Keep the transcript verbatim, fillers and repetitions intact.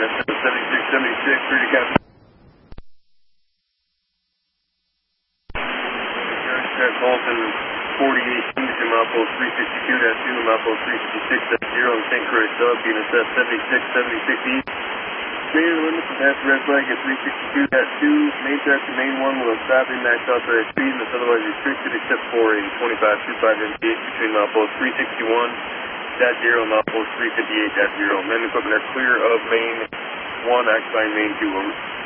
that's seventy-six seventy-six, ready to copy. Insurance Halton forty-eight, Houston, Mouthful three sixty-two dash two, Mouthful three fifty-six dash zero, and Saint Croix sub, unit set seventy-six seventy-six east. Main limit to pass red flag at three sixty-two dash two, main track to main one will stop in max authorized speed unless otherwise restricted except for a twenty-five twenty-five M P H between Mouthful three sixty-one dash zero and Mouthful three fifty-eight dash zero. Men and equipment are clear of main one, occupying main two, over.